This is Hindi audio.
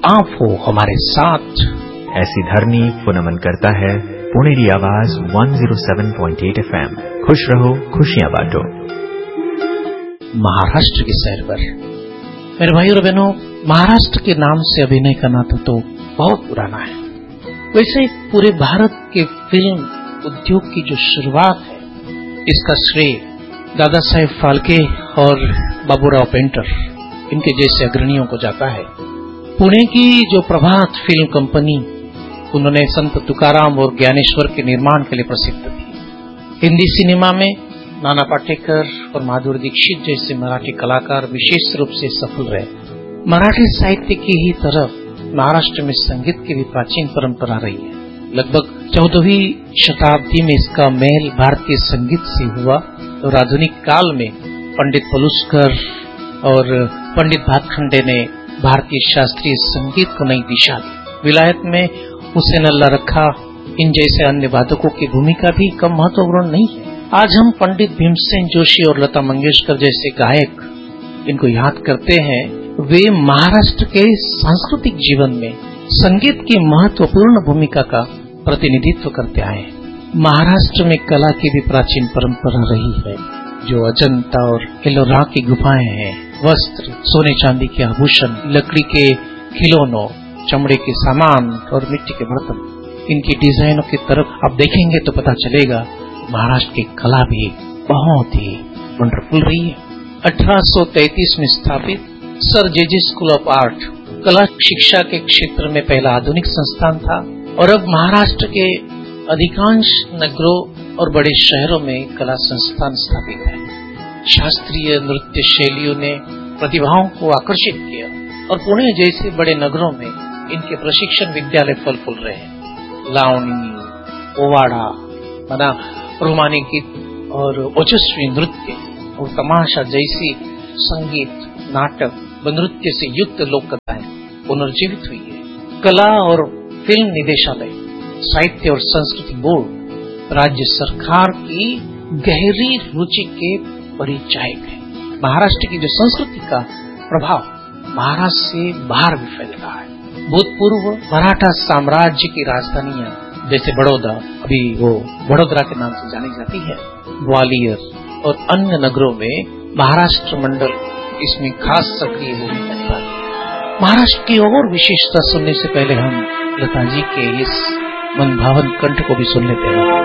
आप हो हमारे साथ। ऐसी धरनी को नमन करता है पुणेरी आवाज 107.8 FM। खुश रहो, खुशियां बांटो। महाराष्ट्र की सैर पर मेरे भाइयों और बहनों, महाराष्ट्र के नाम से अभिनय का नाता तो बहुत पुराना है। वैसे पूरे भारत के फिल्म उद्योग की जो शुरुआत है, इसका श्रेय दादा साहेब फाल्के और बाबूराव पेंटर, इनके जैसे अग्रणियों को जाता है। पुणे की जो प्रभात फिल्म कंपनी, उन्होंने संत तुकाराम और ज्ञानेश्वर के निर्माण के लिए प्रसिद्ध थी। हिंदी सिनेमा में नाना पाटेकर और माधुरी दीक्षित जैसे मराठी कलाकार विशेष रूप से सफल रहे। मराठी साहित्य की ही तरफ महाराष्ट्र में संगीत की भी प्राचीन परंपरा रही है। लगभग 14वीं शताब्दी में इसका मेल भारतीय संगीत से हुआ और आधुनिक काल में पंडित पलुस्कर और पंडित भातखंडे ने भारतीय शास्त्रीय संगीत को नई दिशा दी। विलायत में हुसैन अल्लाह रखा, इन जैसे अन्य वादकों की भूमिका भी कम महत्वपूर्ण नहीं है। आज हम पंडित भीमसेन जोशी और लता मंगेशकर जैसे गायक इनको याद करते हैं। वे महाराष्ट्र के सांस्कृतिक जीवन में संगीत की महत्वपूर्ण भूमिका का प्रतिनिधित्व करते आए। महाराष्ट्र में कला की भी प्राचीन परंपरा रही है। जो अजंता और एलोरा की गुफाएं हैं, वस्त्र, सोने चांदी के आभूषण, लकड़ी के खिलौनों, चमड़े के सामान और मिट्टी के बर्तन, इनकी डिजाइनों की तरफ आप देखेंगे तो पता चलेगा महाराष्ट्र की कला भी बहुत ही वंडरफुल रही है। 1833 में स्थापित sir JJ school of art कला शिक्षा के क्षेत्र में पहला आधुनिक संस्थान था और अब महाराष्ट्र के अधिकांश नगरों और बड़े शहरों में कला संस्थान स्थापित है। शास्त्रीय नृत्य शैलियों ने प्रतिभाओं को आकर्षित किया और पुणे जैसे बड़े नगरों में इनके प्रशिक्षण विद्यालय फल फूल रहे हैं। लावणी, पोवाड़ा, मना रोमानी गीत और ओजस्वी नृत्य और तमाशा जैसी संगीत, नाटक व नृत्य से युक्त लोक कथाएं पुनर्जीवित हुई है। कला और फिल्म निदेशालय, साहित्य और संस्कृति बोर्ड राज्य सरकार की गहरी रुचि के परिचायक है। महाराष्ट्र की जो संस्कृति का प्रभाव महाराष्ट्र से बाहर भी फैल रहा है। भूतपूर्व मराठा साम्राज्य की राजधानियां जैसे बड़ौदा, अभी वो वडोदरा के नाम से जानी जाती है, ग्वालियर और अन्य नगरों में महाराष्ट्र मंडल इसमें खास सक्रिय भूमिका निभाती है। महाराष्ट्र की और विशेषता सुनने से पहले हम लता जी के इस मनभावन कंठ को भी सुन लेते हैं।